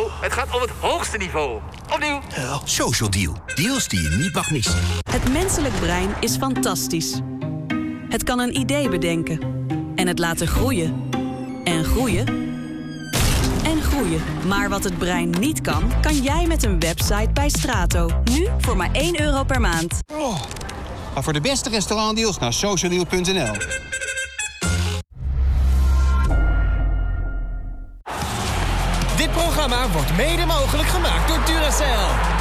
Ho, het gaat om het hoogste niveau. Opnieuw. Social Deal. Deals die je niet mag missen. Het menselijk brein is fantastisch. Het kan een idee bedenken. En het laten groeien. En groeien. En groeien. Maar wat het brein niet kan, kan jij met een website bij Strato. Nu voor maar €1 per maand. Maar voor de beste restaurantdeals naar socialdeal.nl. Dit programma wordt mede mogelijk gemaakt door Duracell.